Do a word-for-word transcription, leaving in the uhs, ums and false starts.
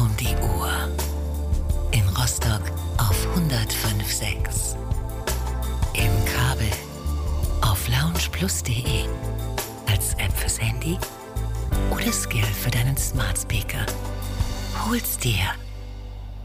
um die Uhr. In Rostock auf hundertfünf Komma sechs. Im Kabel auf loungeplus punkt de. Als App fürs Handy oder Skill für deinen Smart Speaker. Hol's dir